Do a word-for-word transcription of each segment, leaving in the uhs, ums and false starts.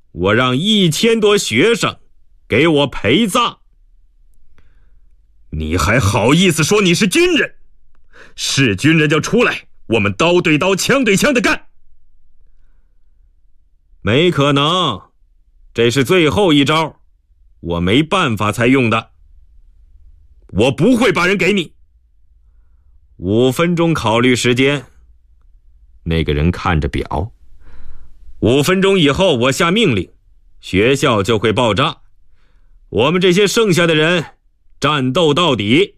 我让一千多学生给我陪葬。你还好意思说你是军人？是军人就出来，我们刀对刀枪对枪的干。没可能，这是最后一招，我没办法才用的。我不会把人给你。五分钟考虑时间。那个人看着表，五分钟以后我下命令，学校就会爆炸。我们这些剩下的人战斗到底。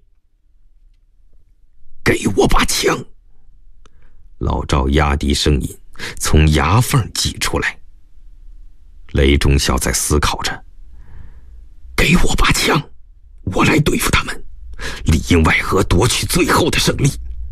给我把枪！老赵压低声音，从牙缝挤出来。雷中校在思考着，给我把枪，我来对付他们，里应外合夺取最后的胜利。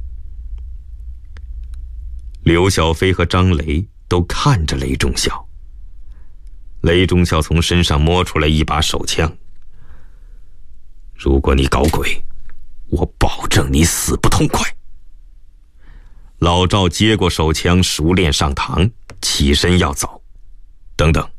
刘小飞和张雷都看着雷中校。雷中校从身上摸出来一把手枪。如果你搞鬼，我保证你死不痛快。老赵接过手枪，熟练上膛，起身要走。等等。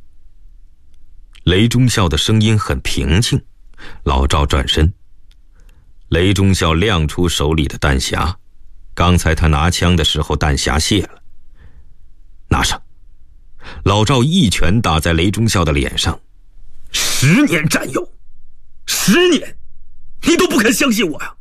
雷中校的声音很平静。老赵转身。雷中校亮出手里的弹匣，刚才他拿枪的时候弹匣卸了。拿上。老赵一拳打在雷中校的脸上。十年战友，十年，你都不肯相信我呀！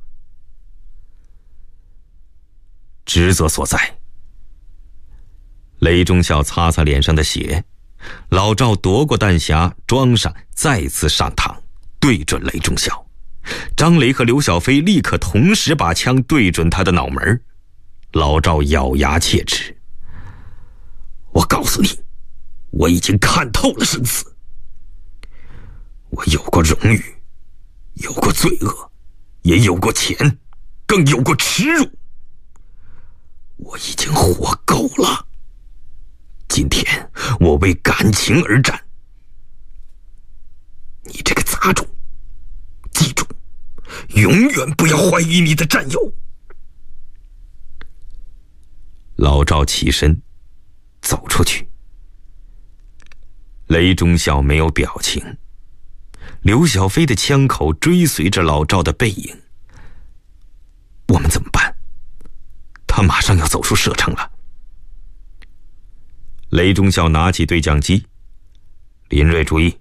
职责所在。雷中校擦擦脸上的血，老赵夺过弹匣，装上，再次上膛，对准雷中校。张雷和刘小飞立刻同时把枪对准他的脑门。老赵咬牙切齿：我告诉你，我已经看透了生死。我有过荣誉，有过罪恶，也有过钱，更有过耻辱。我已经活够了。今天我为感情而战。你这个杂种，记住，永远不要怀疑你的战友。老赵起身走出去。雷中校没有表情。刘小飞的枪口追随着老赵的背影。我们怎么办？他马上要走出射程了。雷中校拿起对讲机：林瑞注意，